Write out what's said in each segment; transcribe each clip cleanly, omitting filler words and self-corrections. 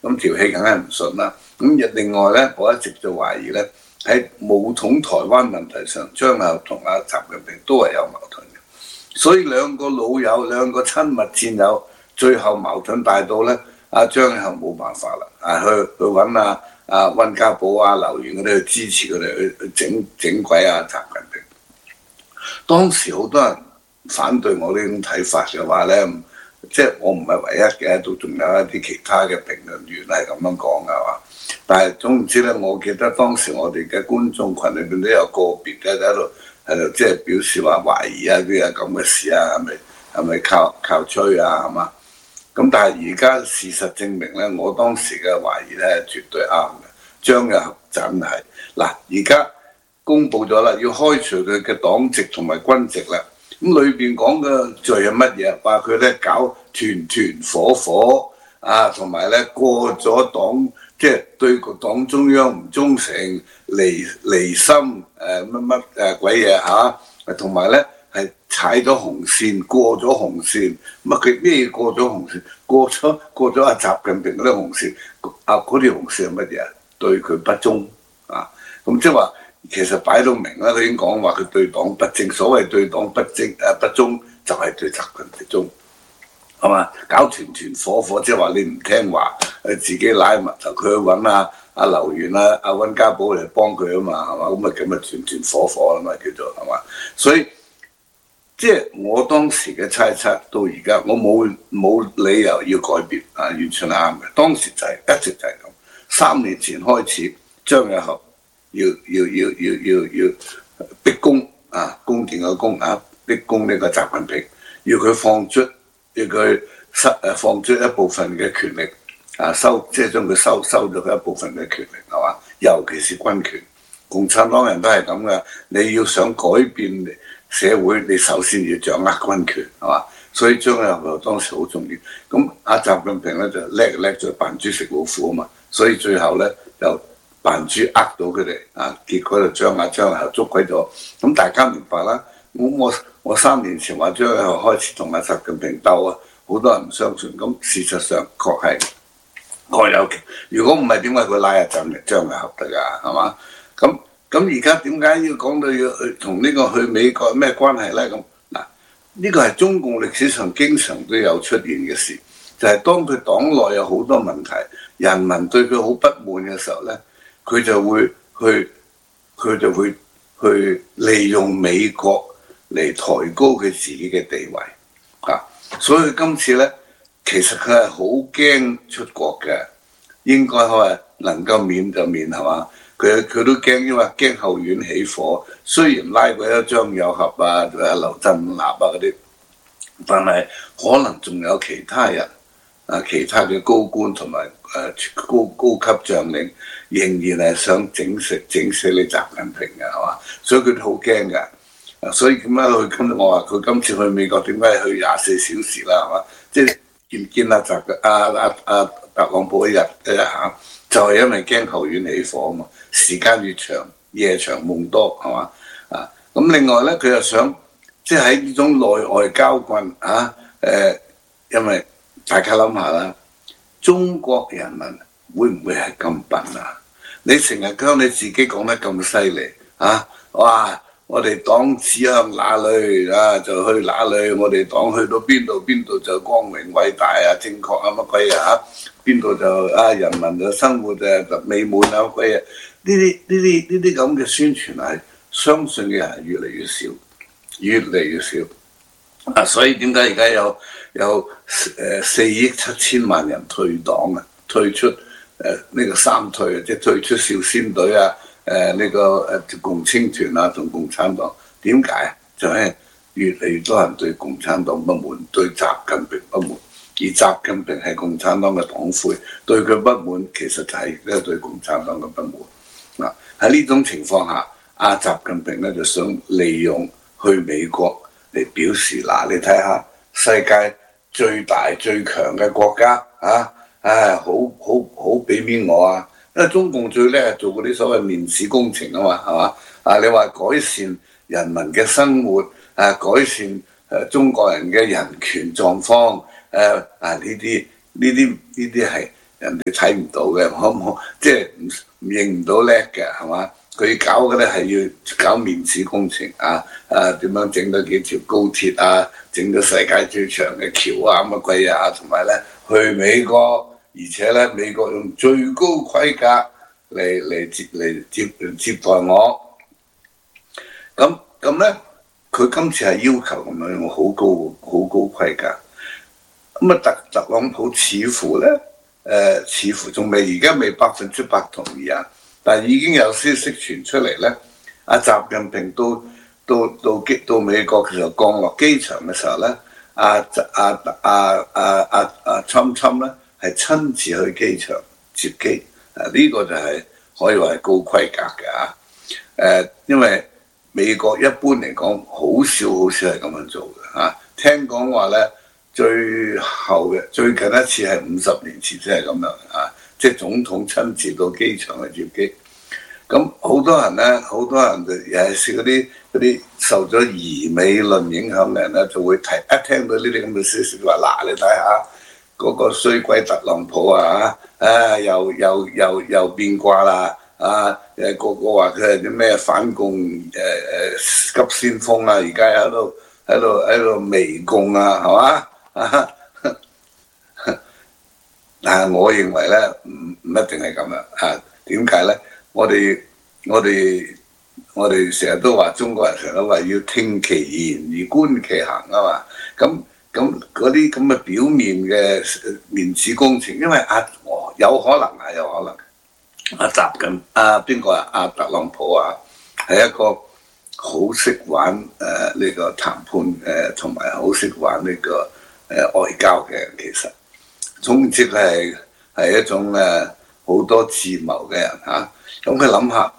咁條氣梗係唔順啦。咁另外咧，我一直就懷疑咧喺武統台灣問題上，張亞同阿習近平都係有矛盾嘅。所以兩個老友、兩個親密戰友，最後矛盾大到咧，阿張亞冇辦法啦，去揾溫家寶劉源嗰啲去支持佢哋去整鬼習近平。當時好多人反對我呢種睇法嘅話咧，即係我唔係唯一嘅，都仲有一啲其他嘅評論員係咁樣講嘅話。但係總言之咧，我記得當時我哋嘅觀眾群裏邊都有個別嘅喺度即係表示話懷疑啲咁嘅事係咪靠吹係嘛？咁但係而家事實證明咧，我當時嘅懷疑咧係絕對啱嘅。張亞真係嗱，而家公佈咗啦，要開除佢嘅黨籍同埋軍籍啦。咁裏邊講嘅罪係乜嘢？話佢咧搞團火同埋咧過咗黨，即係對黨中央唔忠誠、離心鬼嘢同埋咧係踩咗紅線，過咗紅線。乜佢咩過咗紅線？過咗阿習近平嗰啲紅線，嗰條紅線係乜嘢？對佢不忠咁即係話。其實擺到明啦，佢已經講話佢對黨不正，所謂對黨不忠就係對習近平忠，係嘛？搞團火，即係話你唔聽話，自己拉埋頭，佢去揾阿劉源阿溫家寶嚟幫佢啊嘛，係嘛？咁咪團火啊嘛，叫做係嘛？所以即係我當時嘅猜測到而家，我冇理由要改變完全係啱嘅。當時就一直就係咁，3年前開始張亞學。要逼宮宮殿嘅宮逼宮呢個習近平，要佢放出一部分嘅權力即係將佢收咗佢一部分嘅權力係嘛？尤其是軍權，共產黨人都係咁嘅。你要想改變社會，你首先要掌握軍權係嘛？所以張亞當時好重要。咁阿習近平咧就叻咗扮豬食老虎啊嘛，所以最後咧就扮豬呃到佢哋結果就張亞捉鬼咗。咁大家明白啦。我3年前話張亞開始同阿習近平鬥好多人唔相信。咁事實上確係各有其。如果唔係點解佢拉阿張亞得㗎係嘛？咁而家點解要講到要去同呢個去美國咩關係咧？咁嗱，呢個係中共歷史上經常都有出現嘅事，就係當佢黨內有好多問題，人民對佢好不滿嘅時候咧。佢就會去利用美國嚟抬高佢自己嘅地位所以今次咧，其實佢係好驚出國嘅，應該係能夠免就免係嘛？佢都驚，因為驚後院起火。雖然拉過一張友合劉振立嗰啲，但係可能仲有其他人其他嘅高官同埋高級將領。仍然係想整死你習近平嘅係嘛？所以佢哋好驚㗎。所以點解我話佢今次去美國點解去24小時啦係嘛？即係見特朗普一日就係因為驚後院起火啊嘛。時間越長，夜長夢多係嘛？咁另外咧，佢又想即係喺呢種內外交困因為大家諗下啦，中國人民會唔會係咁笨啊？你成日將你自己講得咁犀利哇！我哋黨指向哪裏就去哪裏，我哋黨去到邊度就光榮偉大正確乜鬼邊度就人民就生活就美滿乜鬼呢啲咁嘅宣傳係相信嘅人越嚟越少，所以點解而家有4億7千萬人退黨退出呢個三退即係退出少先隊呢個共青團同共產黨。點解？就係越嚟越多人對共產黨不滿，對習近平不滿，而習近平係共產黨嘅黨魁，對佢不滿其實就係對共產黨嘅不滿。喺呢種情況下，習近平咧就想利用去美國嚟表示你睇下世界最大最強嘅國家好俾面我因為中共最叻係做嗰啲所謂面子工程係嘛？你話改善人民嘅生活改善中國人嘅人權狀況呢啲係人哋睇唔到嘅，可唔可即係唔認唔到叻嘅係嘛？佢搞嘅咧係要搞面子工程點樣整到幾條高鐵整到世界最長嘅橋乜鬼同埋咧去美國，而且咧美國用最高規格嚟接待我。咁咧，佢今次係要求咁樣用好高規格。特朗普似乎咧似乎仲而家未100%同意但係已經有消息傳出嚟咧，習近平到美國嘅時候降落機場嘅時候咧，侵咧係親自去機場接機，呢個就係可以話係高規格嘅因為美國一般嚟講好少係咁樣做嘅聽講話咧，最近一次係50年前先係咁樣即係總統親自到機場去接機。咁好多人就尤其是嗰啲受咗移美論影響嘅人咧，就會一聽到呢啲咁嘅消息話你睇下嗰個衰鬼特朗普又變卦啦個個話佢係啲咩反共急先鋒而家喺度媚共係嘛但係我認為咧唔一定係咁樣點解咧？我哋成日都話中國人成日都話要聽其言而觀其行嘛。咁嗰啲咁嘅表面嘅面子工程，因為有可能習近邊個特朗普係一個好識玩呢個談判同埋好識玩呢個外交嘅人，其實總之係一種好多智謀嘅人咁佢諗下，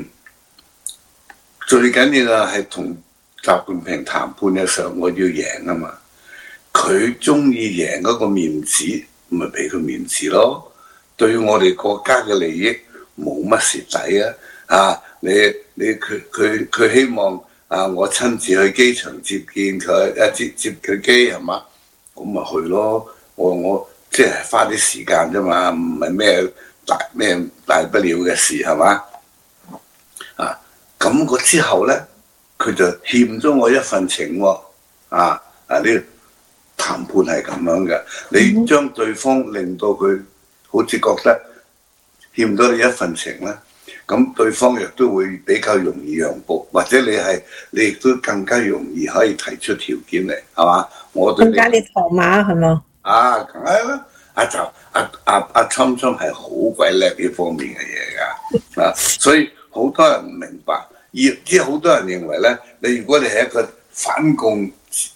最緊要係同習近平談判嘅時候，我要贏嘛。佢中意贏嗰個面子，咪俾佢面子咯。對我哋國家嘅利益冇乜蝕底佢希望我親自去機場接見佢接佢機係嘛？咁咪去咯。我即係花啲時間啫嘛，唔係咩大不了嘅事係嘛？咁之後咧，佢就欠咗我一份情喎。呢個談判係咁樣嘅，你將對方令到佢好似覺得欠咗你一份情咧，咁對方亦都會比較容易讓步，或者你亦都更加容易可以提出條件嚟，係嘛？我對你更加你籌碼係嘛？梗係啦。侵係好鬼叻呢方面嘅嘢㗎，所以好多人唔明白，好多人認為咧，如果你係一個反共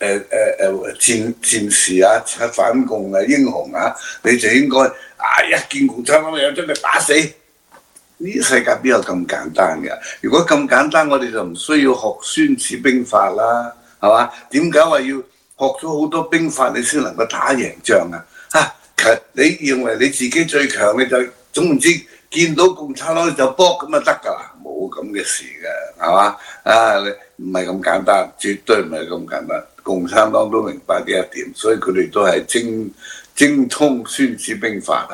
戰士反共英雄你就應該一見共產黨有將佢打死。呢個世界邊有咁簡單㗎？如果咁簡單，我哋就唔需要學《孫子兵法》啦，係嘛？點解話要學咗好多兵法你先能夠打贏仗你認為你自己最強，你就總唔知見到共產黨就搏咁就得㗎啦，冇咁嘅事嘅，係嘛？你唔係咁簡單，絕對唔係咁簡單。共產黨都明白呢一點，所以佢哋都係精通孫子兵法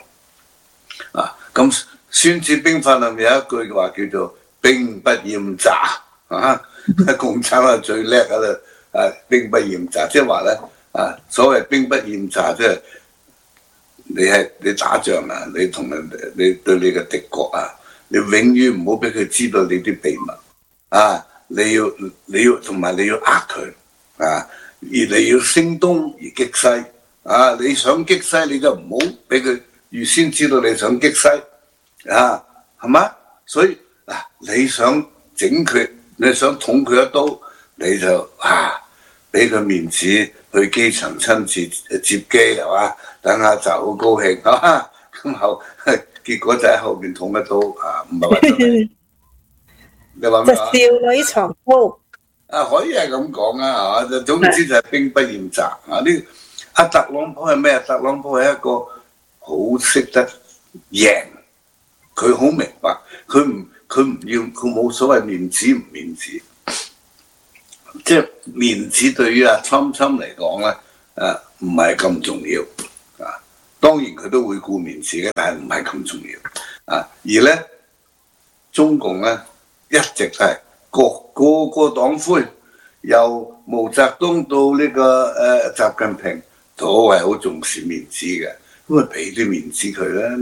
咁孫子兵法裏面有一句話叫做兵不厭詐共產黨最叻㗎啦，兵不厭詐，即係話咧所謂兵不厭詐，即係你打仗你同你對你嘅敵國你永遠唔好俾佢知道你啲秘密你要同埋你要佢而你要聲東而擊西你想擊西你就唔好俾佢預先知道你想擊西係嘛？所以你想整佢，你想捅佢一刀，你就俾佢面子去機場親自接機係嘛？等下就好高興咁結果就喺後邊捅一刀唔係話真係你話咩話？少女藏刀可以係咁講係嘛？總之就係兵不厭詐特朗普係咩？特朗普係一個好識得贏，佢好明白，佢唔要，佢冇所謂面子唔面子，即係面子對於侵嚟講咧唔係咁重要當然佢都會顧面子嘅，但係唔係咁重要啊。而咧中共咧一直係個個黨魁，由毛澤東到呢個習近平，都係好重視面子嘅，咁咪俾啲面子佢啦，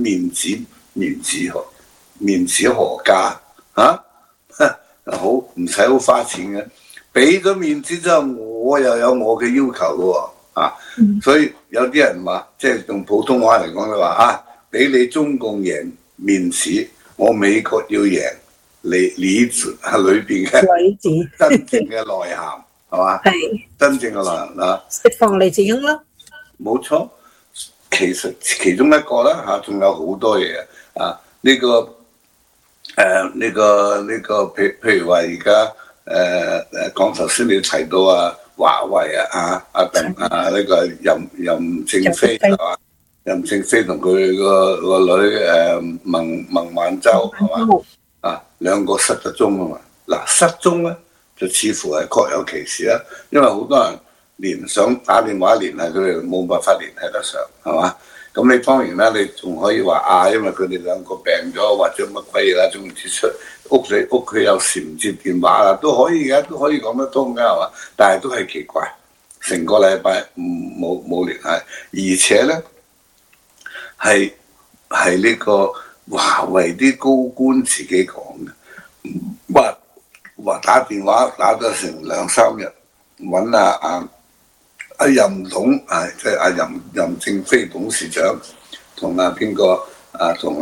面子何價啊？好唔使好花錢嘅，俾咗面子之後，我又有我嘅要求嘅喎，所以有啲人話，即係用普通話嚟講就話啊，俾你中共贏面子，我美國要贏裏子裏邊嘅真正嘅內涵，係嘛？係真正嘅內涵啊！ 釋放李自英啦， 冇錯，其實其中一個啦嚇，仲有好多嘢啊！譬如話而家講頭先你提到啊，華為呢個任正非係嘛？任正非同佢個女孟晚舟係嘛？兩個失咗蹤啊嘛！嗱，失蹤咧就似乎係確有其事啦，因為好多人連想打電話聯繫佢哋冇辦法聯繫得上，係嘛？咁你當然啦，你仲可以話因為佢哋兩個病咗或者乜鬼嘢啦，總之出屋企有時唔接電話啦，都可以嘅，都可以講得通㗎，係嘛？但係都係奇怪，成個禮拜冇聯繫，而且咧係呢個華為啲高官自己講嘅，話打電話打咗成2-3日，揾阿任董即係任正非董事長同邊個同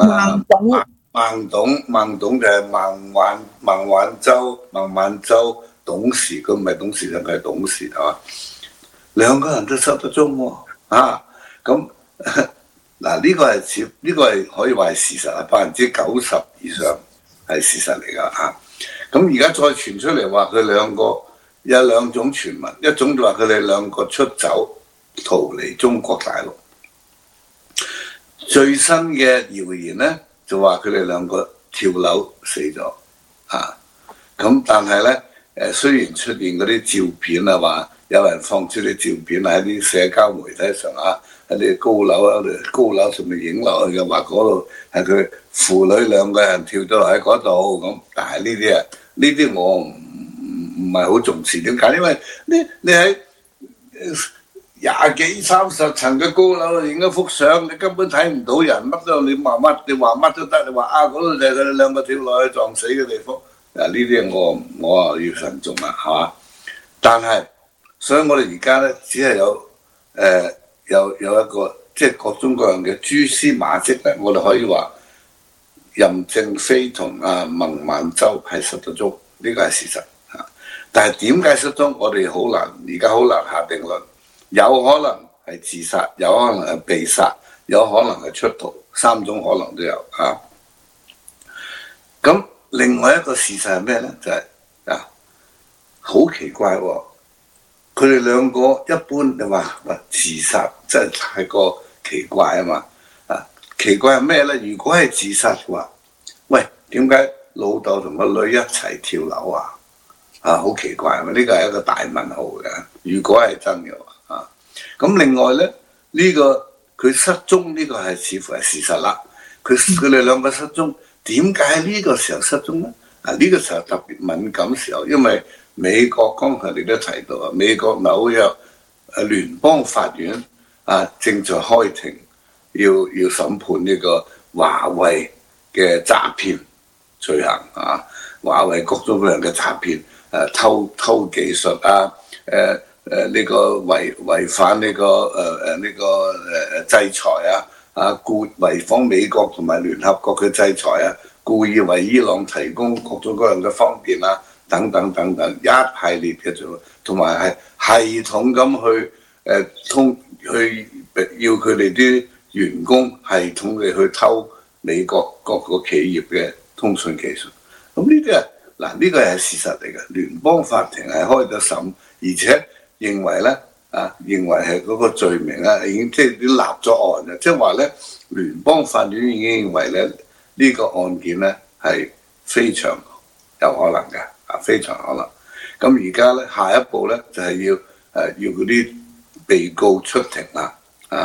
孟董就係孟晚舟董事，佢唔係董事長，佢係董事係嘛？兩個人都失咗蹤喎，咁嗱呢個係可以話係事實啊，90%以上係事實嚟㗎嚇。咁而家再傳出嚟話佢兩個有兩種傳聞，一種就話佢哋兩個出走逃離中國大陸，最新嘅謠言咧就話佢哋兩個跳樓死咗咁但係咧雖然出現嗰啲照片啊，話有人放出啲照片喺啲社交媒體上喺啲高樓上面影落去嘅，話嗰度係佢父女兩個人跳咗落喺嗰度咁，但係呢啲我唔係好重視，點解？因為你喺20幾30層嘅高樓影一幅相，你根本睇唔到人，乜都你話乜都得，你話嗰度就係佢哋兩個跳落去撞死嘅地方，呢啲我要慎重啦，係嘛？但係，所以我哋而家咧只係有一個即係各種各樣嘅蛛絲馬跡咧，我哋可以話任正非同孟晚舟係失咗蹤，呢個係事實嚇。但係點解失蹤，我哋而家好難下定論。有可能係自殺，有可能係被殺，有可能係出逃，3種可能都有嚇。咁另外一個事實係咩咧？就係好奇怪喎！佢哋兩個一般你話自殺真係太過奇怪啊嘛！奇怪係咩咧？如果係自殺嘅話，喂，點解老豆同個女一齊跳樓啊？好奇怪啊！呢個係一個大問號嘅。如果係真嘅話，咁另外咧，佢失蹤呢個係似乎係事實啦。佢哋兩個失蹤，點解喺呢個時候失蹤咧？呢個時候特別敏感時候，因為美國剛才你都提到美國紐約聯邦法院正在開庭，要審判呢個華為嘅詐騙罪行華為各種各樣嘅詐騙偷技術呢個違反呢個制裁故違反美國同埋聯合國嘅制裁故意為伊朗提供各種各樣嘅方便等等等等一系列嘅做，同埋係系統咁去要佢哋啲員工系統嘅去偷美國各個企業嘅通訊技術。咁呢個係事實嚟嘅，聯邦法庭係開咗審，而且認為咧認為係嗰個罪名已經即係啲立咗案嘅，即係話咧聯邦法院已經認為咧呢個案件咧係非常有可能嘅。非常可能。咁而家咧，下一步咧就係要嗰啲被告出庭啦，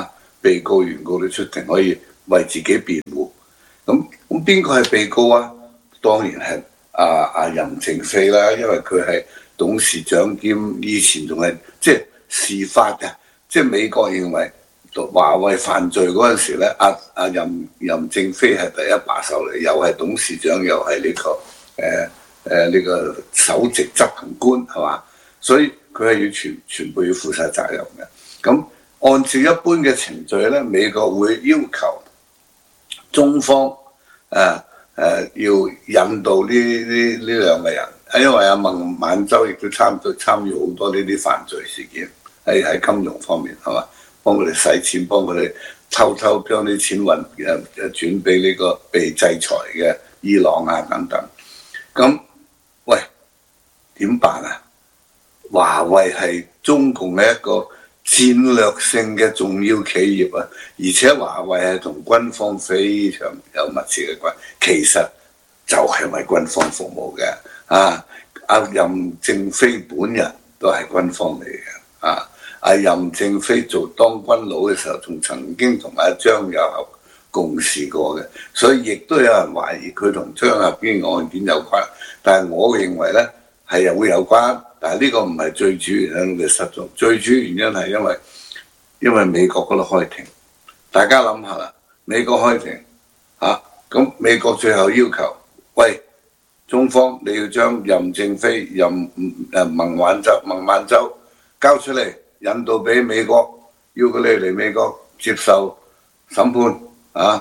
被告原告都出庭可以為自己辯護。咁邊個係被告啊？當然係任正非啦，因為佢係董事長兼以前仲係即係事發嘅，即係美國認為華為犯罪嗰陣時咧，任正非係第一把手嚟，又係董事長，又係呢個首席執行官係嘛，所以佢係要全部要負晒責任嘅。咁按照一般嘅程序咧，美國會要求中方要引渡呢兩個人，因為孟晚舟亦都參與好多呢啲犯罪事件，喺金融方面係嘛，幫佢哋洗錢，幫佢哋偷將啲錢轉俾呢個被制裁嘅伊朗啊等等。咁喂點辦啊？華為係中共嘅一個戰略性嘅重要企業啊，而且華為係同軍方非常有密切嘅關係，其實就係為軍方服務嘅。任正非本人都係軍方嚟嘅。任正非當軍佬嘅時候，仲曾經同張又俠共事過嘅，所以亦都有人懷疑佢同張又俠嘅案件有關。但係我認為咧係會有關。但係呢個唔係最主要原因嘅失蹤，最主要原因係因為美國嗰度開庭，大家諗下啦，美國開庭咁美國最後要求，喂中方你要將任正非、孟晚舟交出嚟，引渡俾美國，要佢哋嚟美國接受審判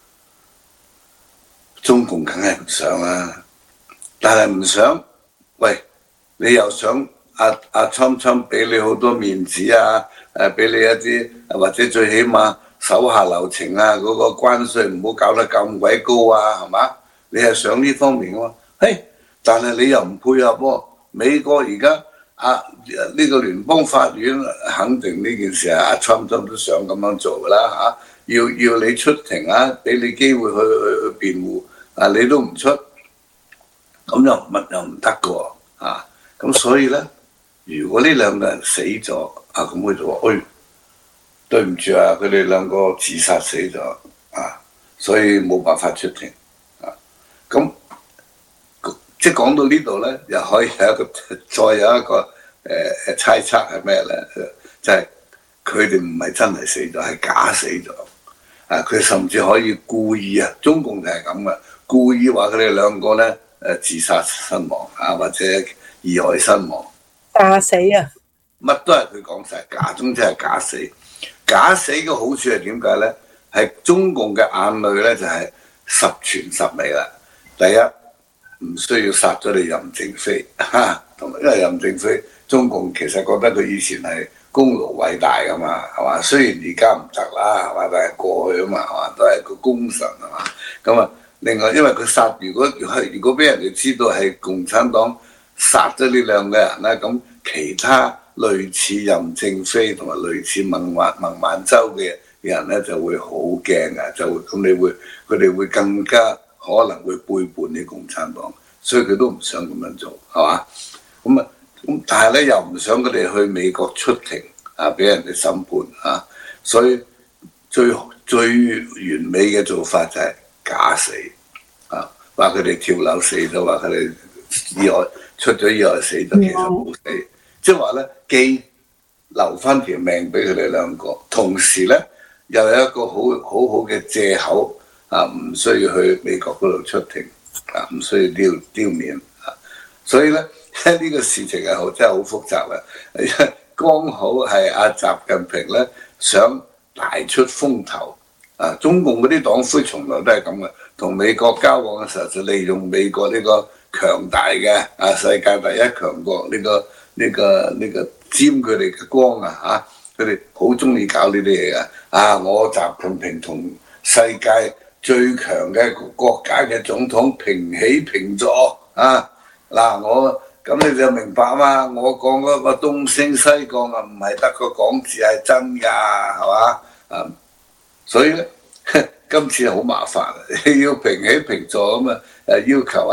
中共梗係唔想啦，但係唔想，喂。你又想侵俾你好多面子俾你一啲或者最起碼手下留情嗰個關稅唔好搞得咁鬼高係嘛？你係想呢方面喎，但係你又唔配合喎。美國而家呢個聯邦法院肯定呢件事侵都想咁樣做啦要你出庭俾你機會去辯護你都唔出，咁又唔得㗎咁所以咧，如果呢兩個人死咗，咁佢就話：對唔住佢哋兩個自殺死咗，所以冇辦法出庭，咁即係講到呢度咧，又可以再有一個猜測係咩咧？就係佢哋唔係真係死咗，係假死咗，佢甚至可以故意中共就係咁嘅，故意話佢哋兩個咧自殺身亡或者意外身亡， 假死乜都係佢講晒，假中即係假死。假死嘅好處係點解咧？係中共嘅眼淚咧就係十全十美啦。第一，唔需要殺咗你任正非，同埋因為任正非中共其實覺得佢以前係功勞偉大噶嘛，係嘛？雖然而家唔得啦，係嘛？但係過去啊嘛，係嘛？都係個功臣係嘛？咁另外因為佢殺，如果俾人哋知道係共產黨殺咗呢兩個人咧，咁其他類似任正非同埋類似孟晚舟嘅人咧就會好驚㗎，佢哋會更加可能會背叛啲共產黨，所以佢都唔想咁樣做，係嘛？咁但係咧又唔想佢哋去美國出庭俾人哋審判所以最完美嘅做法就係假死話佢哋跳樓死咗，話佢哋出咗意外死咗，其實冇死，即係話咧既留翻條命俾佢哋兩個，同時咧又有一個好嘅藉口唔需要去美國嗰度出庭唔需要丟面所以咧呢個事情真係好複雜嘅，剛好係習近平咧想大出風頭中共嗰啲黨魁從來都係咁嘅，同美國交往嘅時候就利用美國呢個強大嘅世界第一強國呢個沾佢哋嘅光佢哋好中意搞呢啲嘢嘅我習近平同世界最強嘅國家嘅總統平起平坐我咁你就明白嘛？我講嗰個東升西降唔係得個講字係真㗎，係嘛所以咧今次好麻煩要平起平坐咁要求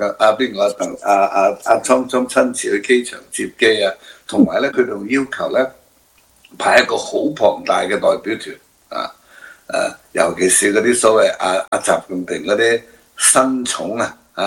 侵親自去機場接機同埋咧佢仲要求咧派一個好龐大嘅代表團啊尤其是嗰啲所謂阿習近平嗰啲新寵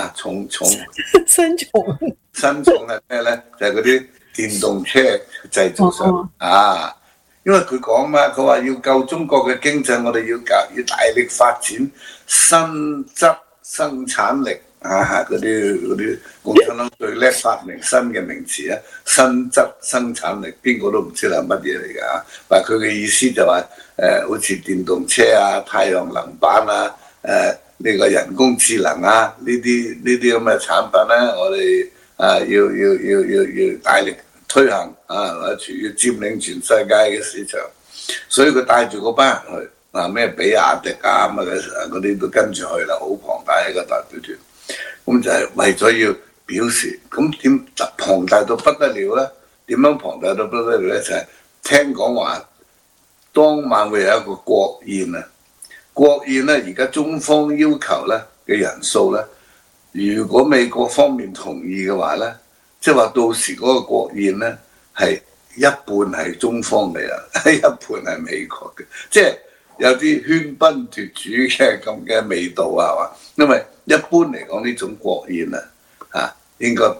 新寵係咩咧？就係嗰啲電動車製造商因為佢講嘛，佢話要救中國嘅經濟，我哋要大力發展新質生產力嗰啲共產黨最叻發明新嘅名詞新質生產力邊個都唔知係乜嘢嚟㗎。但係佢嘅意思就話好似電動車太陽能板呢個人工智能呢啲咁嘅產品咧，我哋要大力推行要佔領全世界嘅市場，所以佢帶住嗰班人去咩比亞迪嗰啲都跟住去啦，好龐大一個代表團。咁就係為咗要表示，咁點龐大到不得了咧？點樣龐大到不得了咧？就係聽講話當晚會有一個國宴國宴咧，而家中方要求咧嘅人數咧，如果美國方面同意嘅話咧，即係話到時嗰個國宴咧係一半係中方嘅人，一半係美國嘅，即係有啲喧賓奪主嘅咁嘅味道係嘛？因為一般嚟講呢種國宴應該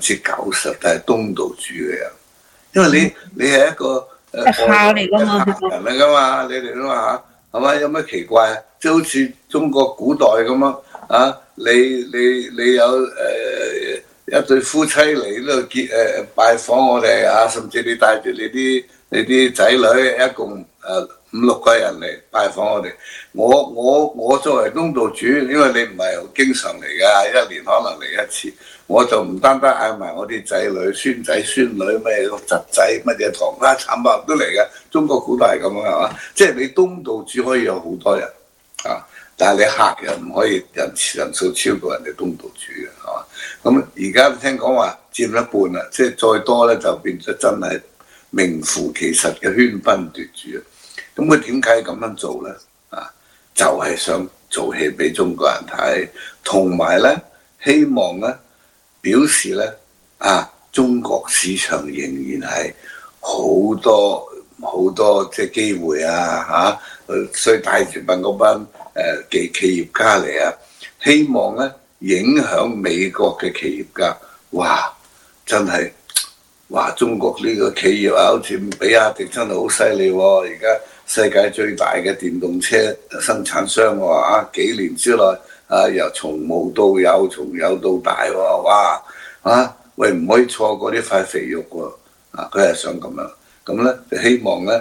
90%都係東道主嘅人，因為你係一個客嚟㗎嘛， 人嚟㗎嘛，你哋都話係咪？有咩奇怪啊？即係好似中國古代咁樣你有一對夫妻嚟呢度拜訪我哋甚至你帶住你啲仔女一共5-6個人嚟拜訪我哋。我作為東道主，因為你唔係經常嚟㗎，一年可能嚟一次，我就唔單單嗌埋我啲仔女、孫仔、孫女咩侄仔乜嘢堂家產物都嚟嘅。中國古代係咁樣係嘛？即係你東道主可以有好多人但係你客人唔可以人數超過人哋東道主嘅係嘛？咁而家聽講話佔一半啦，即係再多咧就變咗真係名副其實嘅喧賓奪主。咁佢點解咁樣做咧？就係想做戲俾中國人睇，同埋咧希望咧表示咧中國市場仍然係好多即係機會所以帶住嗰班企業家嚟希望咧影響美國嘅企業家。哇！真係中國呢個企業好似比亞迪真係好犀利喎！而家世界最大嘅電動車生產商幾年之內由從無到有，從有到大喎！哇！喂，唔可以錯過呢塊肥肉喎！佢係想咁樣，咁咧就希望咧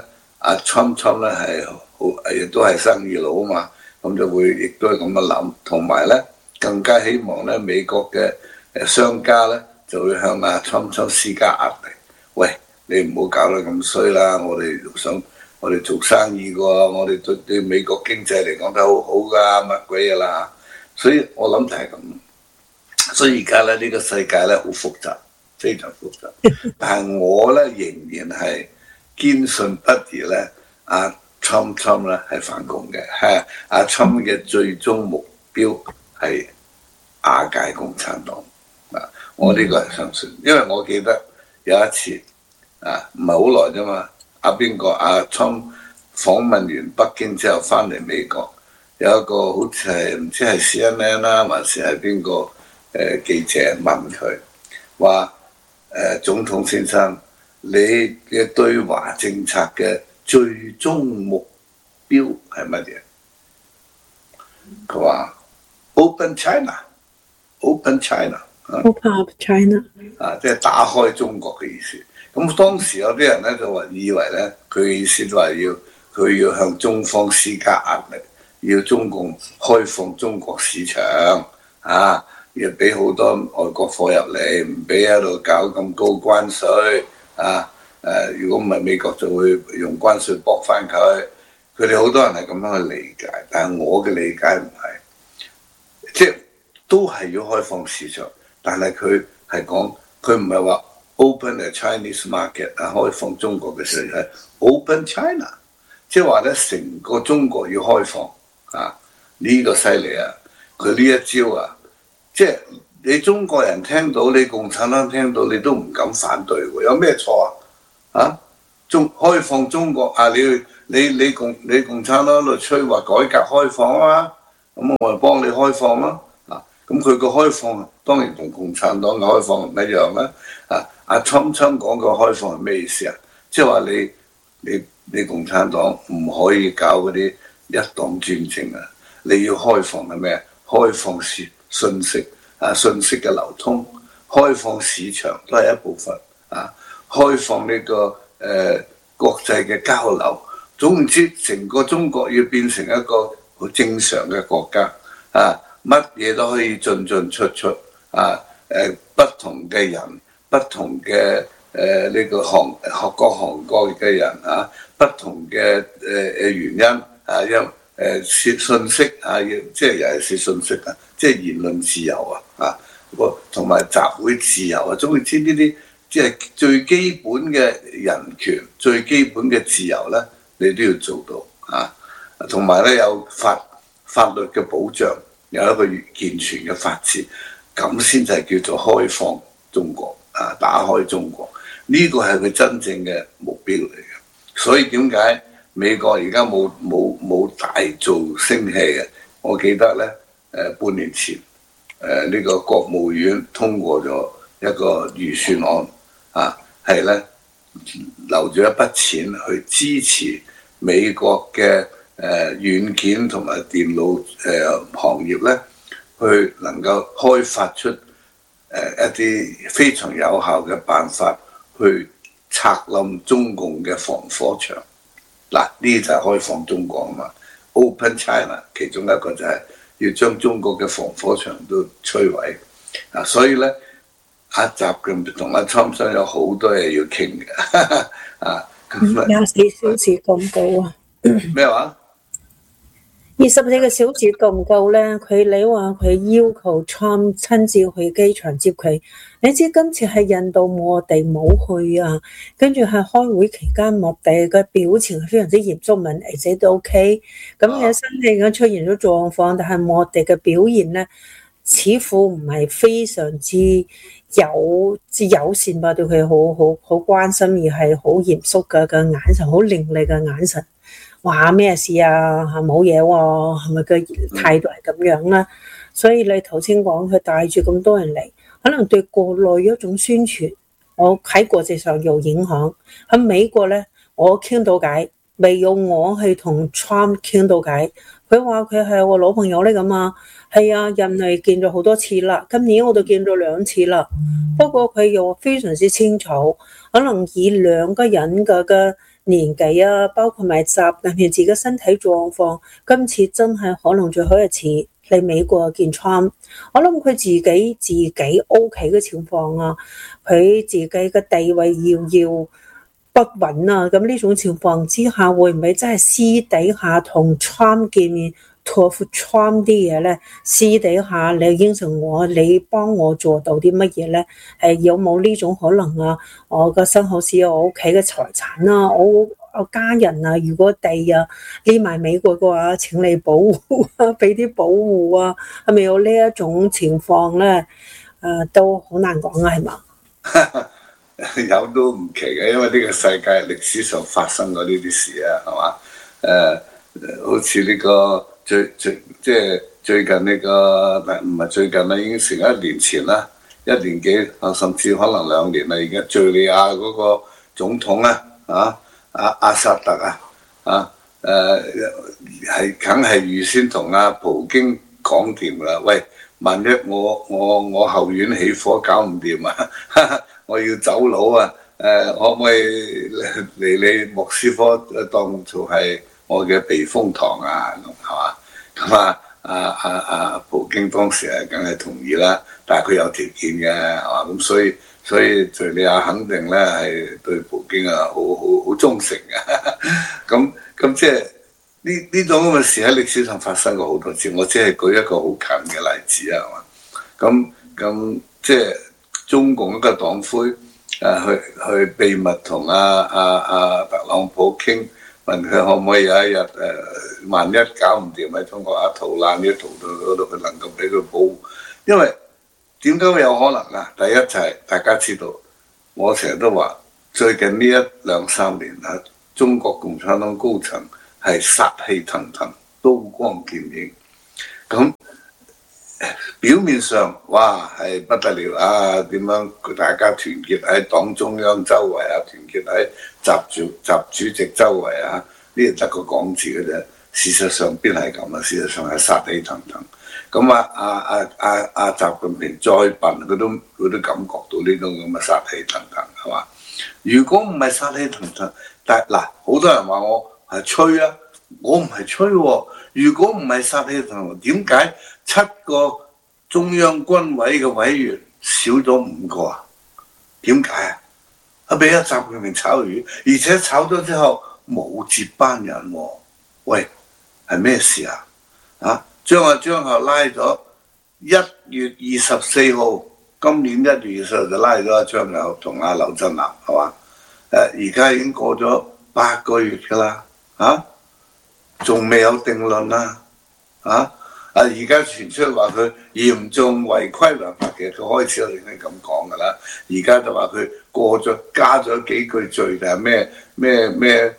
Trump 咧亦都係生意佬嘛，咁就會亦都係咁樣諗，同埋咧更加希望咧美國嘅商家咧就會向Trump施加壓力。喂，你唔好搞得咁衰啦！我哋做生意嘅喎，我哋對美國經濟嚟講都好好㗎，乜鬼嘢啦！所以我諗就係咁。所以而家咧呢個世界咧好複雜，非常複雜。但係我咧仍然係堅信不疑咧，Trump 咧係反共嘅，Trump 嘅最終目標係瓦解共產黨。我呢個係相信，因為我記得有一次唔係好耐啫嘛，Trump 訪問完北京之後翻嚟美國，有一個好似係唔知係 CNN 啦，還是係邊個記者問佢話總統先生，你嘅對華政策嘅最終目標係乜嘢？佢話 Open China。Open up China 即係打開中國嘅意思。咁當時有啲人咧就以為咧佢嘅意思都係佢要向中方施加壓力，要中共開放中國市場要俾好多外國貨入嚟，唔俾喺度搞咁高關稅如果唔係美國就會用關稅駁翻佢。佢哋好多人係咁樣去理解，但係我嘅理解唔係，即係都係要開放市場。但係佢係講，佢唔係話 open a Chinese market 開放中國嘅市場，係 open China， 即係話咧成個中國要開放呢個犀利佢呢一招即係你中國人聽到，你共產黨聽到，你都唔敢反對喎，有咩錯開放中國你共產黨喺度吹話改革開放啊，咁我咪幫你開放咯。咁佢個開放當然同共產黨嘅開放唔一樣啦。阿侵講個開放係咩意思啊？即係話你共產黨唔可以搞嗰啲一黨專政啊！你要開放係咩？開放信息信息嘅流通，開放市場都係一部分開放呢個國際嘅交流。總之，成個中國要變成一個好正常嘅國家乜嘢都可以進出不同嘅人，不同嘅呢個各行各業嘅人不同嘅原因因信息即係尤其是信息即係言論自由同埋集會自由總之呢啲即係最基本嘅人權、最基本嘅自由咧，你都要做到同埋咧有法律嘅保障。有一個健全嘅法治，咁先就係叫做開放中國打開中國，呢個係佢真正嘅目標嚟嘅。所以點解美國而家冇大做聲氣嘅？我記得咧半年前呢個國務院通過咗一個預算案係咧留咗一筆錢去支持美國嘅軟件同埋電腦行業咧，去能夠開發出一啲非常有效嘅辦法去拆冧中共嘅防火牆。呢啲就係開放中國嘛 ，Open China 其中一個就係要將中國嘅防火牆都摧毀。所以咧，阿習同阿侵生有好多嘢要傾嘅。 24小時咁高啊？ 咩話 ？24個小時夠唔夠咧？你話佢要求 Trump 親自去機場接佢，你知今次係印度我哋冇去跟住係開會期間我哋嘅表情係非常之嚴肅，問你自己都 OK， 咁嘅身體咁出現咗狀況，但係我哋嘅表現咧，似乎唔係非常之友善吧？對佢好關心，而係好嚴肅嘅眼神，好凌厲嘅眼神。話咩事啊？冇嘢喎，係咪個態度係咁樣啦？所以你頭先講佢帶住咁多人嚟，可能對國內一種宣傳，我喺國際上有影響。喺美國咧，我傾到偈，未有我去同 Trump 傾到偈。佢話佢係我老朋友咧咁啊，係啊，人嚟見咗好多次啦，今年我都見咗2次啦。不過佢又非常之清楚，可能以兩個人嘅年紀包括埋習近平自己身體狀況，今次真係可能最後一次嚟美國見 Trump。我諗佢自己 OK 嘅情況佢自己嘅地位要不穩咁呢種情況之下，會唔會真係私底下同 Trump 見面，託付 Trump 啲嘢咧？私底下你應承我，你幫我做到啲乜嘢咧？有冇呢種可能我個身後事，我屋企嘅財產我家人如果地匿埋美國嘅話，請你保護俾啲保護係咪有呢一種情況咧？都好難講係嘛？ 有都唔奇嘅，因為呢個世界歷史上發生過呢啲事係嘛？好似呢個最近呢個唔係最近啦，已經成1年前啦，1年幾甚至可能2年啦，已經敍利亞嗰個總統阿薩德係梗係預先同阿普京講掂啦，喂，萬一我後院起火搞唔掂我要走佬可唔可以嚟你莫斯科當做係我嘅避風塘係嘛？咁普京當時梗係同意啦，但係佢有條件嘅係嘛？咁所以敍利亞肯定咧係對普京好忠誠嘅。咁即係呢種咁嘅事喺歷史上發生過好多次，我只係舉一個好近嘅例子係嘛？咁即係中共一個黨魁去秘密同特朗普傾，問佢可唔可以有一日萬一搞唔掂喺中國逃難要逃到嗰度，佢能夠俾佢保護。因為點解會有可能第一就係大家知道，我成日都話最近呢1-2-3年中國共產黨高層係殺氣騰騰、刀光劍影。咁表面上哇係不得了啊！點樣大家團結喺黨中央周圍啊，團結喺習主席周圍啊，呢係得個講字嘅啫。事實上邊係咁啊？事實上係殺氣騰騰。咁習近平再笨，佢都感覺到呢種咁嘅殺氣騰騰係嘛？如果唔係殺氣騰騰，但嗱好多人話我係吹啊，我唔係吹喎。如果唔係殺氣騰騰，點解7個中央軍委嘅委員少咗5個啊？點解啊？俾阿習近平炒魷，而且炒咗之後冇接班人喎。喂，係咩事啊？將張學拉咗1月24號，今年1月24號就拉咗阿張友同阿劉振南係嘛？而家已經過咗8個月㗎啦，仲未有定論啦，而家傳出話佢嚴重違規違法嘅，佢開始就已經咁講㗎啦。而家就話佢加咗幾句罪，就係咩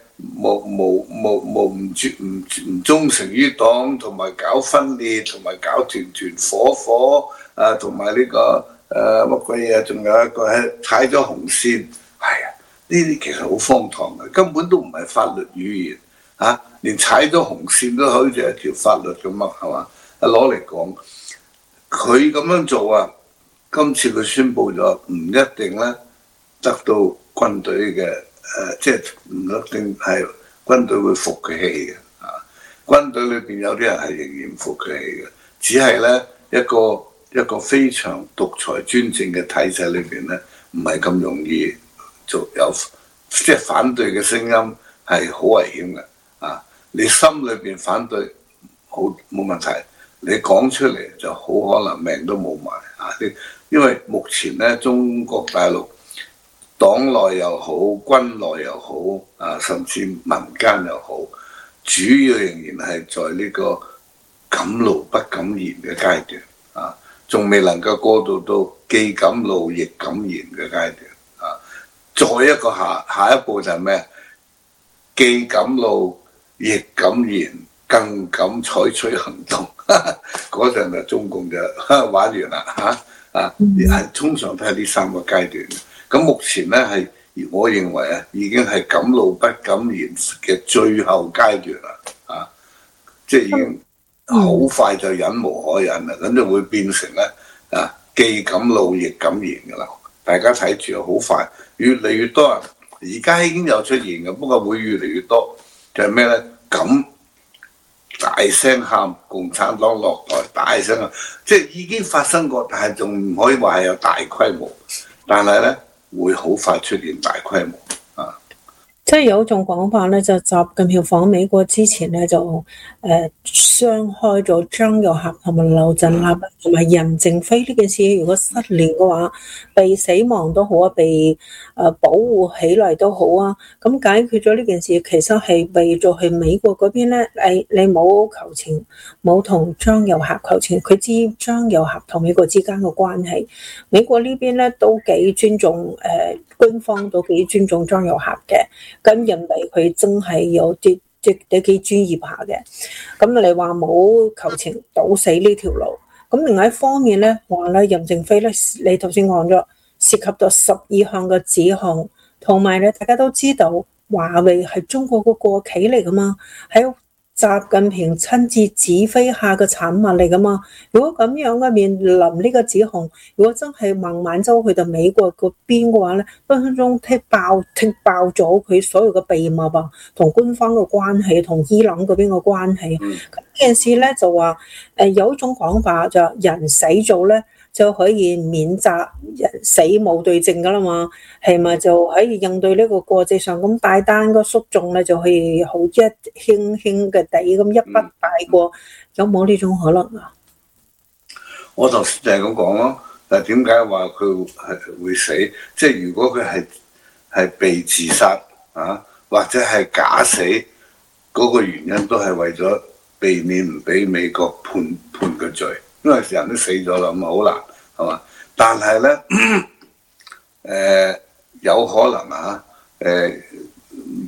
唔忠誠於黨，同埋搞分裂，同埋搞團伙同埋呢個乜鬼嘢，仲有一個係踩咗紅線，係啊，呢啲其實好荒唐嘅，根本都唔係法律語言連踩咗紅線都好似係條法律咁啊，係嘛？攞嚟講，佢咁樣做啊，今次佢宣佈咗唔一定咧得到軍隊嘅即係唔一定係軍隊會服佢氣嘅軍隊裏邊有啲人係仍然唔服佢氣嘅，只係咧一個非常獨裁專政嘅體制裏邊咧，唔係咁容易有即係反對嘅聲音係好危險嘅你心裏邊反對好冇問題，你講出嚟就好可能命都冇埋因為目前咧中國大陸黨內又好，軍內又好甚至民間又好，主要仍然係在呢個敢怒不敢言嘅階段仲未能夠過渡到既敢怒亦敢言嘅階段再一個下一步就係咩？既敢怒亦敢言，更敢採取行動。嗰陣就中共就玩完啦通常都係呢3個階段。咁目前咧係我認為已經係敢怒不敢言嘅最後階段啦即係已經好快就忍無可忍啦，咁就會變成咧既敢怒亦敢言噶啦。大家睇住好快，越嚟越多人，而家已經有出現嘅，不過會越嚟越多。就係咩咧？咁大聲喊共產黨落台，大聲喊，即係已經發生過，但係仲唔可以話係有大規模，但係咧會好快出現大規模即係有一種講法咧，就習近平訪美國之前咧就雙開咗張又俠同埋劉振立同埋任正非呢件事。如果失聯嘅話，被死亡都好被保護起嚟都好咁解決咗呢件事，其實係為咗去美國嗰邊咧，你冇求情，冇同張又俠求情，佢知張又俠同美國之間嘅關係，美國呢邊咧都幾尊重軍方都幾尊重張又俠嘅，咁認為佢真係有啲幾專業下嘅。咁你話冇求情堵死呢條路，咁另外一方面咧話咧任正非咧，你頭先講咗涉及到12項嘅指控，同埋咧大家都知道華為係中國個國企嚟噶嘛，喺習近平親自指揮下嘅產物嚟噶嘛。如果咁樣嘅面臨呢個指控，如果真係孟晚舟去到美國嗰邊嘅話咧，分分鐘踢爆咗佢所有嘅秘密同官方嘅關係，同伊朗嗰邊嘅關係。呢件事咧就話有一種講法就人死咗咧就可以免責，人死冇對證噶啦嘛，係咪就可以應對呢個國際上咁大單個訴訟咧，就可以好輕輕嘅地咁一筆帶過，有冇呢種可能啊？ 我頭先就係咁講咯，但係點解話佢係會死？即係如果佢係被自殺或者係假死，嗰個原因都係為咗避免唔俾美國判佢罪。因為人都死咗啦，咁好難係嘛？但係咧，有可能目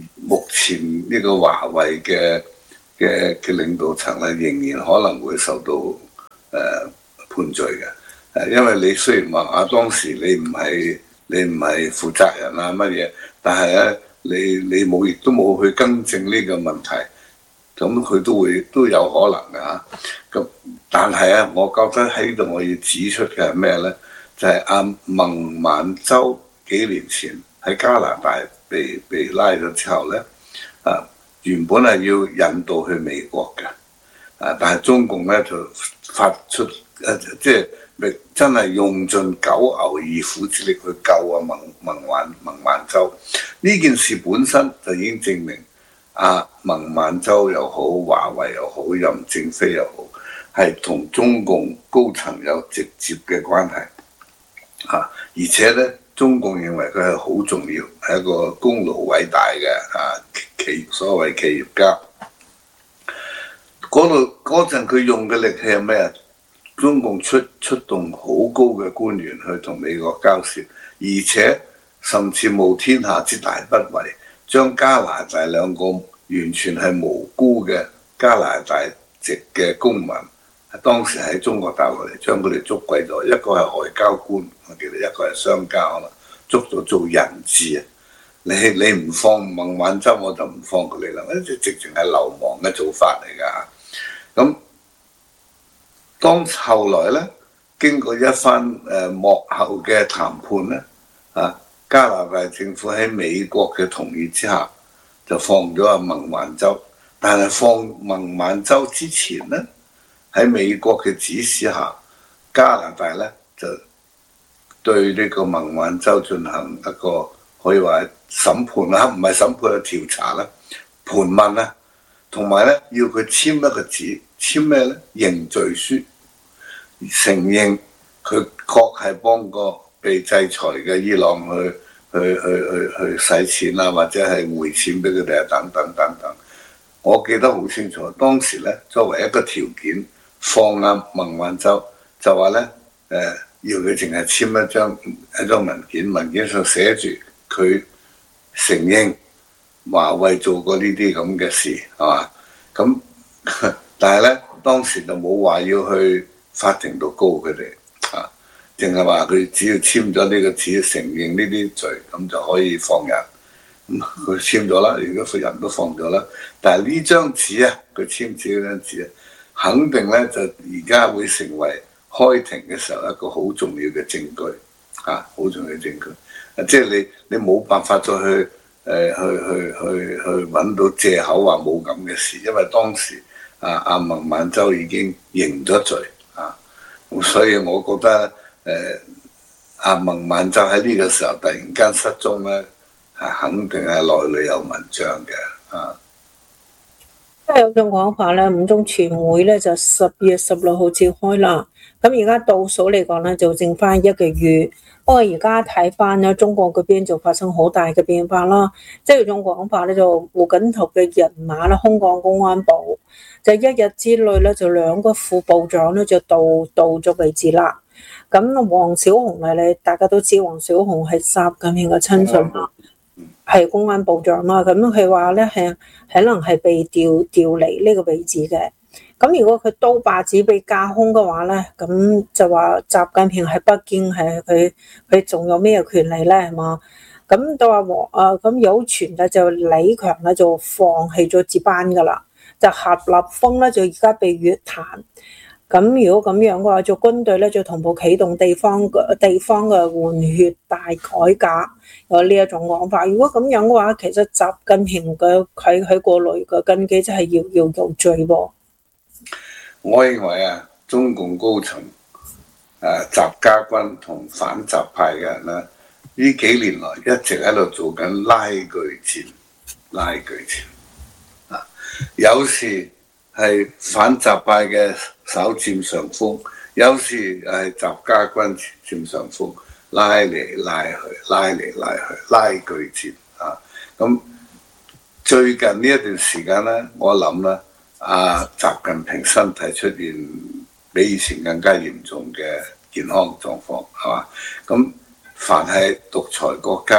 前呢個華為嘅領導層咧，仍然可能會受到判罪嘅。因為你雖然話當時你唔係負責人啊乜嘢，但係咧你亦都冇去更正呢個問題，咁佢都有可能嘅嚇。咁但係啊，我覺得喺度我要指出嘅係咩咧？就係孟晚舟幾年前喺加拿大被拉咗之後咧，原本係要引渡去美國嘅，但係中共咧就發出即係真係用盡九牛二虎之力去救孟晚舟。呢件事本身就已經證明孟晚舟又好，華為又好，任正非又好，係同中共高層有直接嘅關係。而且咧，中共認為佢係好重要，係一個功勞偉大嘅所謂企業家。嗰陣佢用嘅力氣係咩啊？中共出動好高嘅官員去同美國交涉，而且甚至冒天下之大不韙，將加拿大兩個完全係無辜嘅加拿大籍嘅公民，當時喺中國大陸嚟，將佢哋捉鬼咗，一個係外交官，我記得一個係商家啦，捉咗做人質啊！你唔放孟晚舟，我就唔放佢哋啦，呢啲直情係流氓嘅做法嚟㗎。咁當後來咧，經過一番幕後嘅談判咧，加拿大政府喺美國嘅同意之下，就放咗孟晚舟。但係放孟晚舟之前咧，喺美國嘅指示下，加拿大咧就對呢個孟晚舟進行一個可以話審判啦，唔係審判係調查啦，盤問啦，同埋咧要佢簽一個字，簽咩咧？認罪書，承認佢確係幫過被制裁嘅伊朗去使錢啦，或者係匯錢俾佢哋啊，等等等等。我記得好清楚，當時咧作為一個條件放孟晚舟，就話咧要佢淨係簽一張文件，文件上寫住佢承認華為做過呢啲咁嘅事，係嘛？咁但係咧當時就冇話要去法庭度告佢哋，淨係話佢只要簽咗呢個字承認呢啲罪，咁就可以放人。佢簽咗啦，如果個人都放咗啦。但係呢張紙啊，佢簽字嗰張紙啊，肯定咧就而家會成為開庭嘅時候一個好重要嘅證據，好重要嘅證據。即係你冇辦法再去揾到藉口話冇咁嘅事，因為當時孟晚舟已經認咗罪咁所以我覺得孟晚舟喺呢個時候突然間失蹤咧，肯定係內裏有文章嘅即係有種講法咧，五中全會咧就10月16號召開啦。咁而家倒數嚟講咧，就剩翻1個月。不過而家睇翻咧，中國嗰邊就發生好大嘅變化啦。即係有種講法咧，就胡錦濤嘅人馬咧，空降公安部，就一日之內咧，就2個副部長咧就到咗位置啦。咁黃小紅咧，大家都知黃小紅係習近平嘅親信啦。係公安部長啦，咁佢話咧係可能係被調離呢個位置嘅。咁如果佢刀把子被架空嘅話咧，咁就話習近平喺北京係佢仲有咩權利咧？係嘛？咁都話咁有傳咧就李強咧就放棄咗接班噶啦，就何立峰咧就而家被約談。咁如果咁樣嘅話，就軍隊咧就同步啟動地方嘅換血大改革，有呢一種講法。如果咁樣嘅話，其實習近平嘅佢過來嘅根基真係要有罪喎。 我認為中共高層習家軍同反習派嘅人呢幾年來一直喺度做緊拉鋸戰有時係反習派嘅手佔上風，有時係習家軍佔上風，拉嚟拉去，拉鋸戰咁最近呢一段時間咧，我諗咧，習近平身體出現比以前更加嚴重嘅健康狀況，係嘛？咁凡係獨裁國家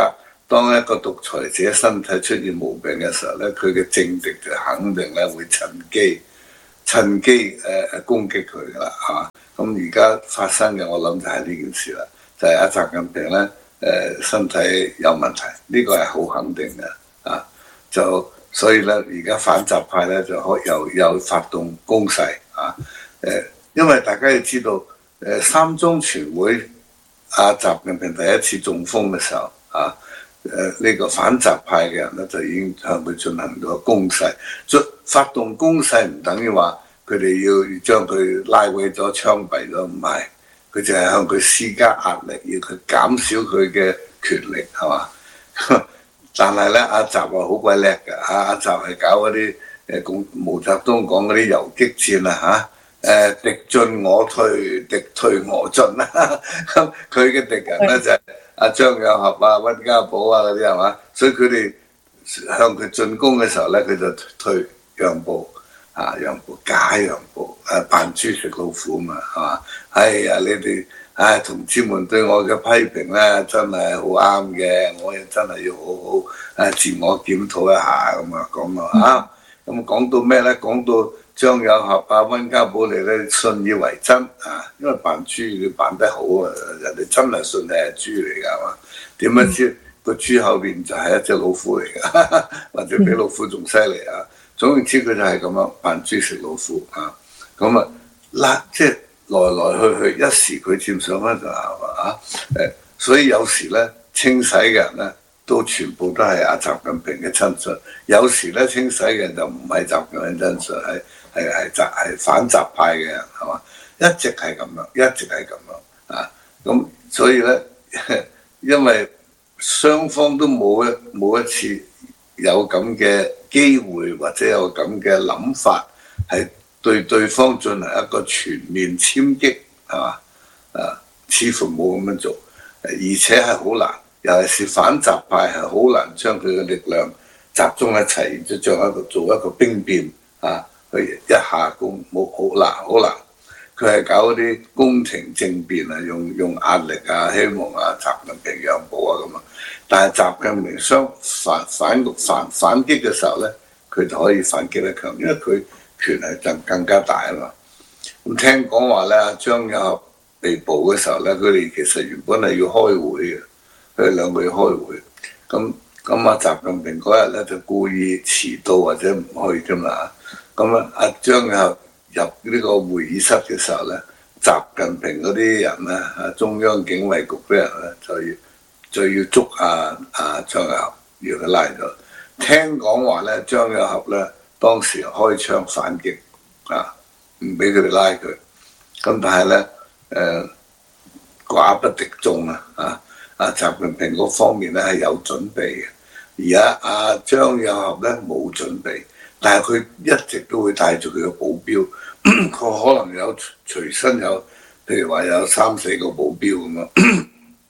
當一個獨裁者身體出現毛病嘅時候咧，佢嘅政敵就肯定咧會趁機攻擊佢噶啦嚇。咁而家發生嘅我諗就係呢件事啦，就係阿習近平咧身體有問題，呢個係好肯定嘅啊。就所以咧而家反習派咧就又發動攻勢啊。因為大家要知道三中全會阿習近平第一次中風嘅時候啊。呢個反習派嘅人咧就已經向佢進行咗攻勢，發動攻勢唔等於話佢哋要將佢拉毀咗、槍斃咗，唔係，佢就係向佢施加壓力，要佢減少佢嘅權力，係嘛？但係咧，阿習係好鬼叻嘅，阿習係搞嗰啲毛澤東講嗰啲游擊戰啊嚇，敵進我退，敵退我進啊，佢嘅敵人咧就係阿張有俠啊、溫家寶啊嗰啲係嘛，所以佢哋向佢進攻嘅時候咧，佢就退讓步假讓步，扮豬食老虎嘛係嘛？哎呀你哋同志們對我嘅批評咧真係好啱嘅，我亦真係要好好自我檢討一下咁啊咁講到咩咧？講到張有俠啊、溫家寶嚟咧信以為真啊，因為扮豬你扮得好啊，人哋真係信你係豬嚟㗎係嘛？點樣知個豬後邊就係一隻老虎嚟㗎，或者比老虎仲犀利啊！總言之佢就係咁樣扮豬食老虎啊！咁即係來來去去一時佢佔上風就係嘛所以有時咧清洗嘅人咧都全部都係阿習近平嘅親信，有時咧清洗嘅人就唔係習近平親信，係反習派嘅人係嘛？一直係咁樣啊！咁所以咧，因為雙方都冇一次有咁嘅機會或者有咁嘅諗法，係對對方進行一個全面殲擊係嘛？似乎冇咁樣做，而且係好難，尤其是反習派係好難將佢嘅力量集中一齊，然之後做一個兵變啊！去一下攻冇好難，佢係搞嗰啲宮廷政變啊，用壓力啊，希望習近平讓步啊咁啊。但係習近平反擊嘅時候咧，佢就可以反擊得強，因為佢權力就更加大啊嘛。咁聽講話咧，張有俠被捕嘅時候咧，佢哋其實原本係要開會嘅，佢哋兩個要開會。咁習近平嗰日咧就故意遲到或者唔去㗎嘛。咁張有俠入呢個會議室嘅時候咧，習近平嗰啲人咧，中央警衛局啲人咧就要捉張有俠，要佢拉咗。聽講話咧，張有俠咧當時開槍反擊唔俾佢哋拉佢。咁但係咧寡不敵眾習近平嗰方面咧係有準備嘅，而家張有俠咧冇準備。但係佢一直都會帶住佢嘅保鏢，佢可能有隨身有，譬如話有3-4個保鏢咁樣。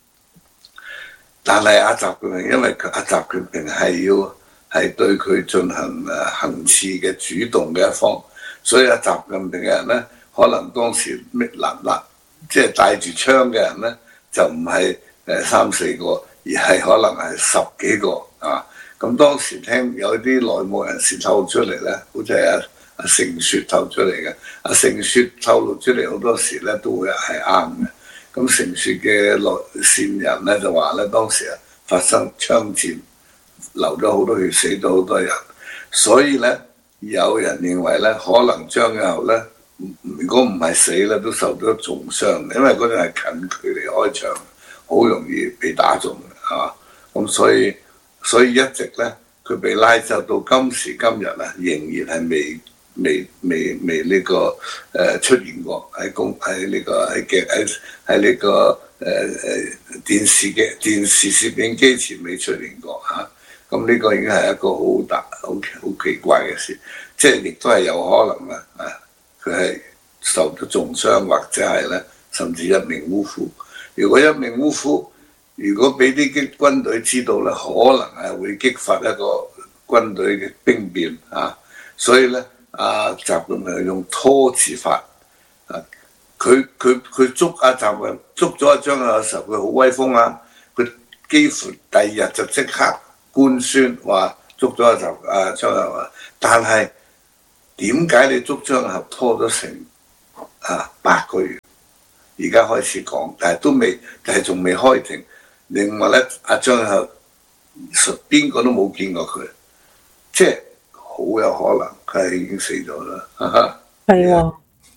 但係習近平，因為習近平係對佢進行行刺嘅主動嘅一方，所以習近平嘅人咧，可能當時即係帶住槍嘅人咧，就唔係3-4個，而係可能係10幾個啊。咁當時聽有啲內幕人士透露出嚟咧，好似係阿盛雪透出嚟嘅。阿盛雪透露出嚟好多時咧都會係啱嘅。咁盛雪嘅線人咧就話咧，當時發生槍戰，流咗好多血，死咗好多人。所以咧，有人認為咧，可能張有俠咧，如果唔係死咧，都受咗重傷，因為嗰陣係近距離開槍，好容易被打中嘅，係嘛？咁所以一直咧，佢被拉走到今時今日仍然係未呢個出現過喺呢個電視攝影機前未出現過嚇。咁呢個已經係一個好奇怪嘅事，即係亦都係有可能佢係受咗重傷或者係咧，甚至一命嗚呼。如果一命嗚呼，如果俾啲軍隊知道咧，可能係會激發一個軍隊嘅兵變所以咧，習近平用拖字法佢捉習近平捉咗張有俠嘅時候，佢好威風佢幾乎第二日就即刻官宣話捉咗張又俠，但係點解你捉張又俠拖咗成8個月？而家開始講，但係仲未開庭。另外咧，張又俠邊個都冇見過佢，即係好有可能佢係已經死咗啦。 係喎，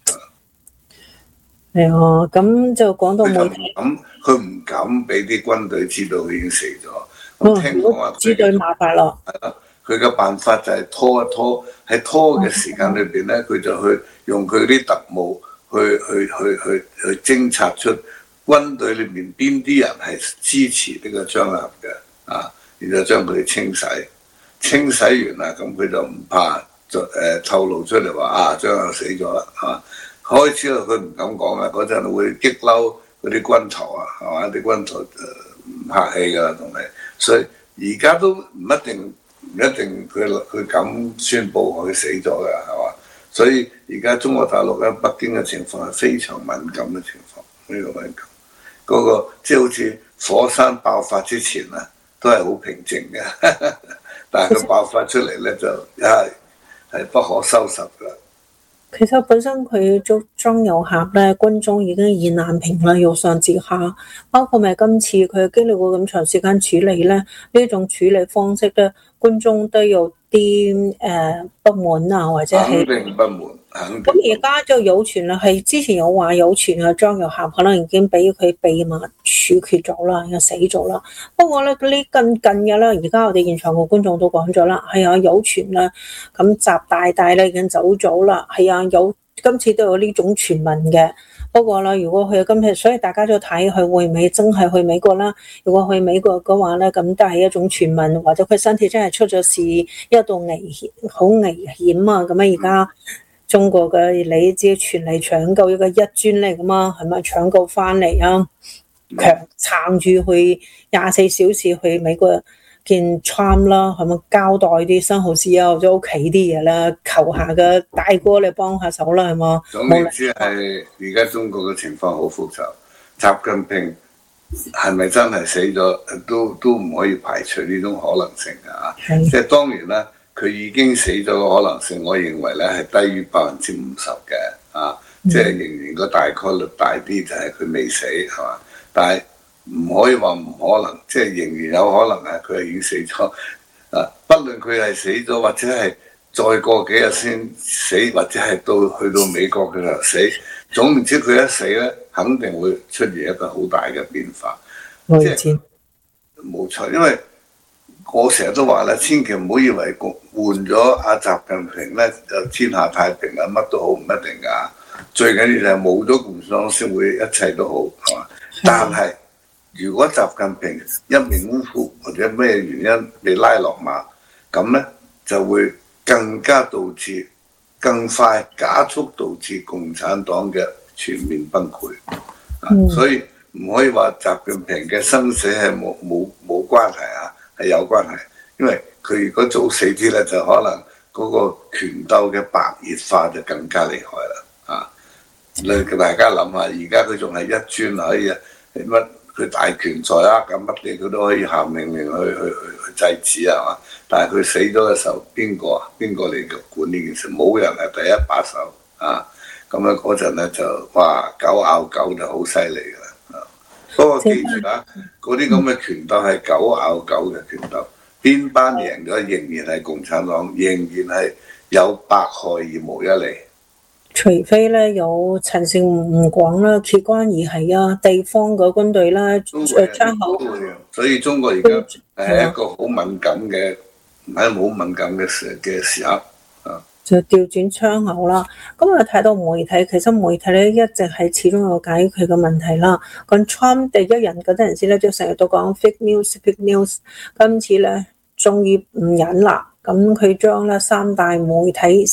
係喎，咁就講到媒體， 佢唔敢俾啲軍隊知道佢已經死咗。咁聽講話知對麻煩咯。 佢嘅辦法就係拖一拖，喺拖嘅時間裏邊咧，佢就去用佢啲特務去偵察出軍隊裏面邊啲人係支持呢個張又俠嘅，然後將佢哋清洗完啦，咁佢就唔怕透露出嚟話張又俠死咗啦，係嘛？開始佢唔敢講啊，嗰陣會激嬲嗰啲軍頭啊，係嘛？啲軍頭唔客氣㗎啦，同你，所以而家都唔一定佢敢宣佈佢死咗㗎，係嘛？所以而家中國大陸喺北京嘅情況係非常敏感嘅情況，呢個敏感。嗰個即係好似火山爆發之前啊，都係好平靜嘅，但係佢爆發出嚟咧就係不可收拾㗎。 其實本身佢捉張又俠咧，軍中已經意難平啦，由上至下，包括咪今次佢經歷過咁長時間處理咧，呢種處理方式咧，軍中都有啲不滿啊，或者係肯定不滿，肯定。 咁而家就有傳啦，係之前有話有傳啊，張又俠可能已經俾佢秘密處決咗啦，又死咗啦。不過咧，呢近嘅啦，而家我哋現場嘅觀眾都講咗啦，係啊，有傳啦，咁習大大咧已經走咗啦，係啊，今次都有呢種傳聞嘅。不過啦，如果佢今次，所以大家都睇佢會唔會真係去美國啦？如果去美國嘅話咧，咁都係一種傳聞，或者佢身體真係出咗事，一度好危險啊！咁啊，而家中國嘅你知傳嚟搶救一個一專嚟噶嘛，係咪搶救翻嚟啊？強撐住去24小時去美國見 Trump 啦，係咪交代啲新豪 CEO 或者屋企啲嘢啦，求下嘅大哥你幫下手啦，係嘛？ 總言之係而家中國嘅情況好複雜，習近平係咪真係死咗都唔可以排除呢種可能性啊！即係當然啦，佢已經死咗嘅可能性，我認為咧係低於50%嘅即係仍然個大概率大啲，就係佢未死係嘛？但係唔可以話唔可能，即係仍然有可能係佢係已經死咗不論佢係死咗或者係再過幾日先死，或者係去到美國嘅時候死，總言之佢一死咧，肯定會出現一個好大嘅變化。即係冇錯，因為我成日都話咧，千祈唔好以為換咗阿習近平咧就天下太平啊，乜都好，唔一定㗎。最緊要就係冇咗共產黨先會一切都好，係嘛？但係如果習近平一命嗚呼或者咩原因被拉落馬，咁咧就會更加導致更快加速導致共產黨嘅全面崩潰。所以唔可以話習近平嘅生死係冇關係係有關係，因為佢如果早死啲咧，就可能嗰個權鬥嘅白熱化就更加厲害啦。大家諗下，而家佢仲係一專可以乜？佢大權在握，咁乜嘢佢都可以下命令去制止係嘛？但係佢死咗嘅時候，邊個嚟管呢件事？冇人係第一把手咁樣嗰陣咧就話狗咬狗就好犀利㗎啦。不過記住嗰啲咁嘅權鬥係狗咬狗嘅權鬥，邊班贏咗仍然係共產黨，仍然係有百害而無一利。 除非咧有陳勝吳廣啦、揭關而係啊，地方嘅軍隊啦，窗口。 所以中國而家係一個好敏感嘅，好敏感嘅時刻就調轉窗口啦。咁我睇到媒體，其實媒體咧一直係始終有解決嘅問題啦。咁 Trump 第一人嗰陣時咧，就成日都講 fake news。今次咧終於唔忍啦。咁佢將咧3大媒體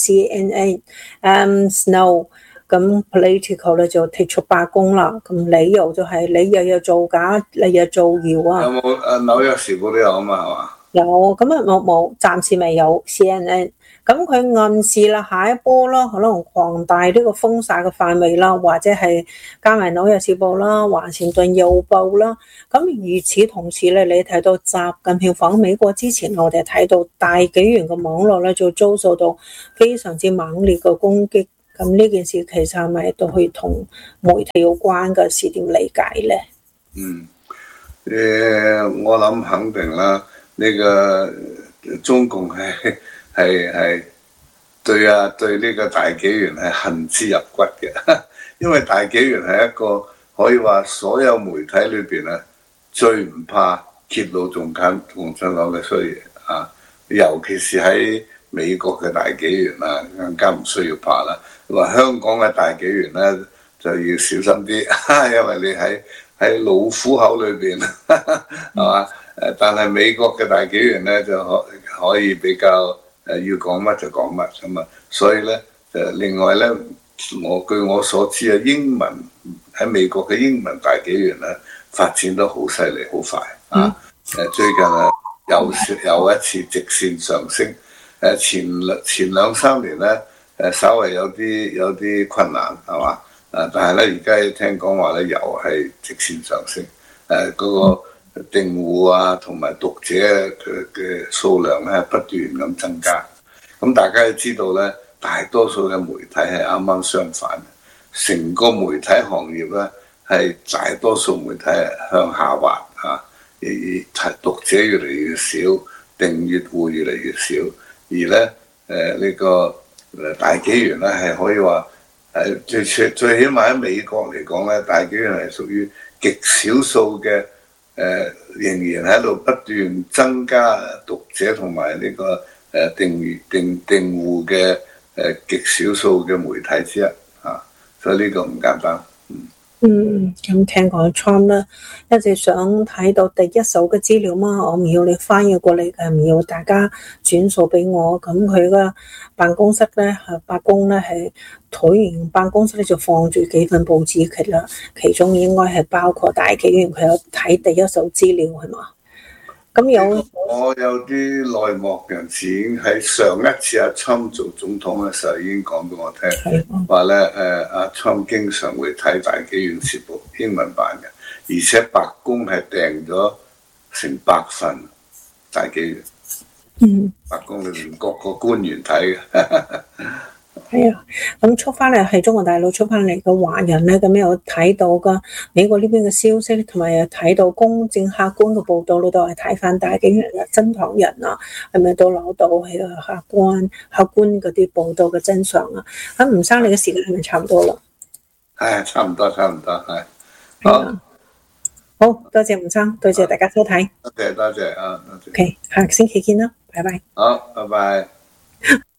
CNN、Snow 咁 Political 咧就踢出罷工啦。咁理由就係你又造假，你又造謠啊。 有冇紐約時報都有啊嘛，係嘛？ 有咁啊，冇，暫時未有 CNN。咁佢暗示啦，下一波啦，可能擴大呢個封殺嘅範圍啦，或者係加埋紐約時報啦、華盛頓郵報啦。咁與此同時咧，你睇到習近平訪美國之前，我哋睇到大紀元嘅網絡咧，就遭受到非常之猛烈嘅攻擊。咁呢件事其實係咪都可以同媒體有關嘅事點理解咧？ 我諗肯定啦，呢個中共係對呢個大紀元係恨之入骨嘅，因為大紀元係一個可以話所有媒體裏邊啊最唔怕揭露共產黨嘅衰嘢啊，尤其是喺美國嘅大紀元啊，更加唔需要怕啦。話香港嘅大紀元咧就要小心啲，因為你喺老虎口裏邊，係嘛？但係美國嘅大紀元咧就可以比較要講乜就講乜咁啊，所以咧另外咧，據我所知啊，英文喺美國嘅英文大紀元咧發展得好犀利，好快啊！最近啊有一次直線上升，前2-3年咧稍微有啲困難係嘛？但係咧而家聽講話咧又係直線上升，嗰個訂戶啊同埋讀者嘅數量咧不斷咁增加。咁大家都知道咧，大多數嘅媒體係啱啱相反嘅，成個媒體行業咧係大多數媒體係向下滑嚇，而讀者越嚟越少，訂閱戶越嚟越少，而咧呢個大紀元咧係可以話最起碼喺美國嚟講咧，大紀元係屬於極少數嘅仍然喺度不斷增加讀者同埋呢個訂戶嘅極少數嘅媒體之一啊，所以呢個唔簡單。 咁聽講 Trump 咧一直想睇到第一手嘅資料嘛，我唔要你翻譯過嚟嘅，唔要大家轉數俾我。咁佢個辦公室咧，白宮咧係橢圓辦公室咧就放住幾份報紙嘅啦，其中應該係包括大紀元，佢有睇第一手資料係嘛？咁我有啲內幕人士已經喺上一次阿 Trump 做總統嘅時候已經講俾我聽，話咧阿 Trump 經常會睇大紀元時報英文版嘅，而且白宮係訂咗成100份大紀元。白宮裏面各個官員睇嘅。 係啊，咁出翻嚟係中國大陸出翻嚟嘅華人咧，咁有睇到噶美國呢邊嘅消息，同埋又睇到公正客觀嘅報道咧，都係睇翻大紀元嘅真唐人啊，係咪都攞到係客觀嗰啲報道嘅真相啊？咁吳生，你嘅時間係咪差唔多啦？ 係差唔多，係。 好多謝吳生，多謝大家收睇。 多謝啊，多謝。 OK，下個星期見啦，拜拜。 好，拜拜。